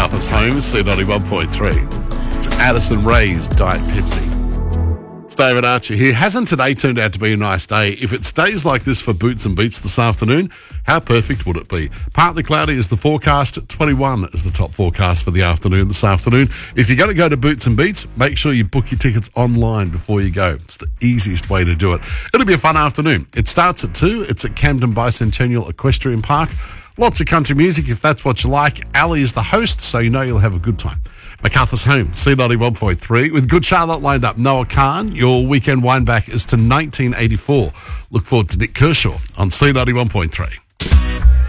MacArthur's home, C91.3. It's Addison Rae's Diet Pepsi. It's David Archer here. Hasn't today turned out to be a nice day? If it stays like this for Boots and Beats this afternoon, how perfect would it be? Partly cloudy is the forecast. 21 is the top forecast for the afternoon this afternoon. If you're going to go to Boots and Beats, make sure you book your tickets online before you go. It's the easiest way to do it. It'll be a fun afternoon. It starts at 2. It's at Camden Bicentennial Equestrian Park. Lots of country music if that's what you like. Ali is the host, so you know you'll have a good time. MacArthur's home, C91.3. With Good Charlotte lined up, Noah Khan. Your weekend wind back is to 1984. Look forward to Nick Kershaw on C91.3.